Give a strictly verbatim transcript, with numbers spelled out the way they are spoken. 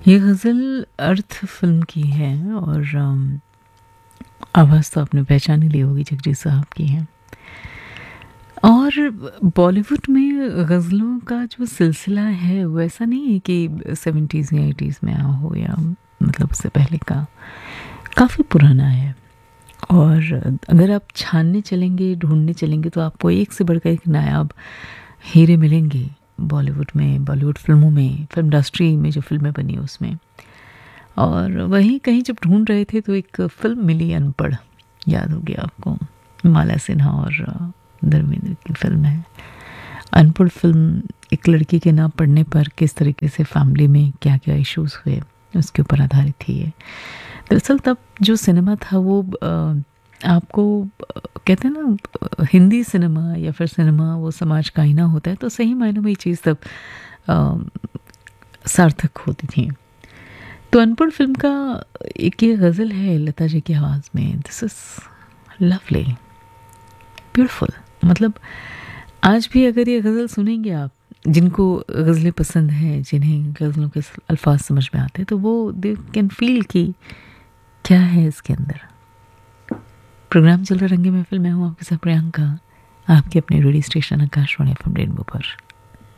ये गज़ल अर्थ फिल्म की है और अम, आवाज़ तो आपने पहचान ही ली होगी, जगजीत साहब की है। और बॉलीवुड में गज़लों का जो सिलसिला है वो ऐसा नहीं है कि सेवेंटीज़ या एटीज़ में आया हो या मतलब उससे पहले का, काफ़ी पुराना है। और अगर आप छानने चलेंगे, ढूंढने चलेंगे तो आपको एक से बढ़कर एक नायाब हीरे मिलेंगे बॉलीवुड में, बॉलीवुड फिल्मों में, फिल्म इंडस्ट्री में जो फिल्में बनी उसमें। और वहीं कहीं जब ढूंढ रहे थे तो एक फिल्म मिली, अनपढ़, याद होगी आपको, माला सिन्हा और अ, धर्मेंद्र की फिल्म है अनपढ़। फिल्म एक लड़की के ना पढ़ने पर किस तरीके से फैमिली में क्या क्या इश्यूज हुए उसके ऊपर आधारित थी ये। दरअसल तब जो सिनेमा था वो अ, आपको अ, कहते हैं ना, हिंदी सिनेमा या फिर सिनेमा वो समाज का आईना होता है, तो सही मायनों में ये चीज़ तब अ, सार्थक होती थी। तो अनपढ़ फिल्म का एक ये गज़ल है लता जी की आवाज़ में, दिस इज़ लवली, ब्यूटीफुल। मतलब आज भी अगर ये गज़ल सुनेंगे आप, जिनको गज़लें पसंद हैं, जिन्हें गज़लों के अल्फाज समझ में आते हैं, तो वो दे कैन फील कि क्या है इसके अंदर। प्रोग्राम चल रहा रंगे महफिल, मैं हूँ आपके साथ प्रियंका, आपके अपने radio station Akashvani F M rainbow पर।